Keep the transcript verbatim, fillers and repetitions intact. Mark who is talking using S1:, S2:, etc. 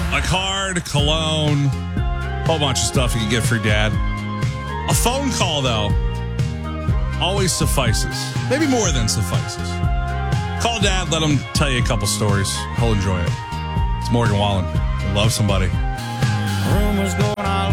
S1: A card, cologne, whole bunch of stuff you can get for your dad. A phone call, though, always suffices. Maybe more than suffices. Call Dad, let him tell you a couple stories. He'll enjoy it. It's Morgan Wallen. I love somebody.
S2: Rumors going all